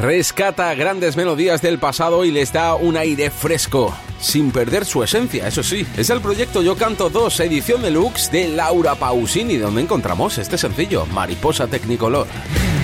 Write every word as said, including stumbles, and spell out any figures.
rescata grandes melodías del pasado y les da un aire fresco, sin perder su esencia, eso sí. Es el proyecto Yo Canto dos, edición deluxe de Laura Pausini, donde encontramos este sencillo, Mariposa Technicolor.